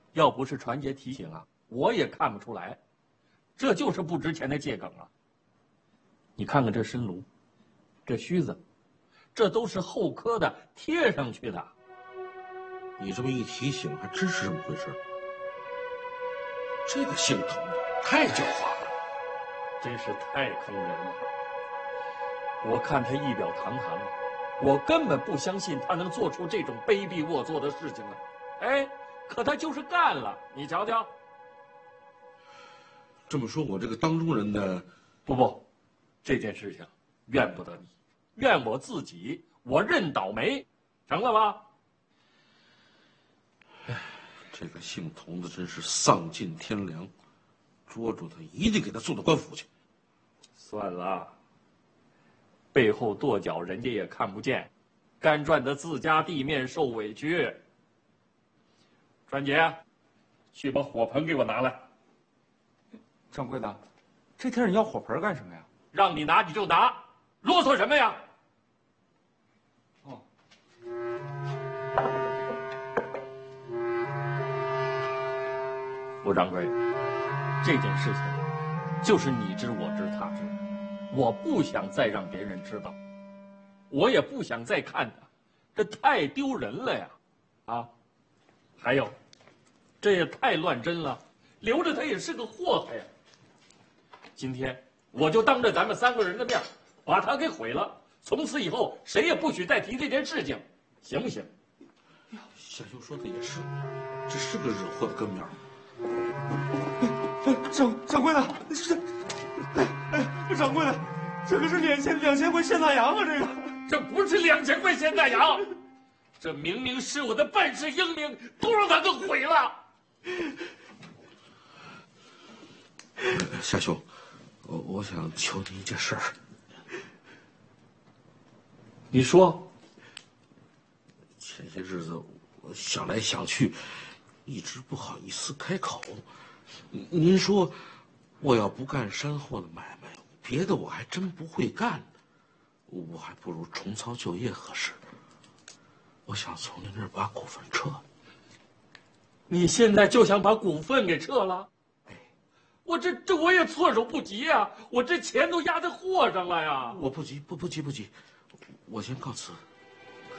要不是传杰提醒啊，我也看不出来，这就是不值钱的借梗啊。你看看这申炉，这须子，这都是后刻的，贴上去的。 你这么一提醒，还真是这么回事。这个姓童的太狡猾了， 真是太坑人了。我看他仪表堂堂，我根本不相信他能做出这种卑鄙龌龊的事情来。哎，可他就是干了，你瞧瞧。 这么说，我这个当中人的不，这件事情怨不得你，怨我自己，我认倒霉，成了吧？ 这个姓童的真是丧尽天良，捉住他，一定给他送到官府去。 算了，背后跺脚人家也看不见，干赚的自家地面受委屈。川姐，去把火盆给我拿来。 掌柜的，这天你要火盆干什么呀？ 让你拿你就拿，啰嗦什么呀？ 哦。 吴掌柜，这件事情就是你知我知他知，我不想再让别人知道，我也不想再看他，这太丢人了呀！啊，还有，这也太乱真了，留着他也是个祸害呀。今天我就当着咱们3个人的面，把他给毁了，从此以后谁也不许再提这件事情，行不行？ 呀，夏秋说的也是，这是个惹祸的根苗。 掌柜的，掌柜的，这可是2000块现大洋啊！ 这不是2000块现大洋，这明明是我的半世英名，都让他给毁了。 夏兄，我想求你一件事儿。 你说。 前些日子我想来想去，一直不好意思开口。您说，我要不干山货的买卖，别的我还真不会干，我还不如重操旧业合适。我想从您这儿把股份撤。 你现在就想把股份给撤了？哎，我也措手不及啊！我这钱都压在货上了呀！ 我不急，不急，我先告辞。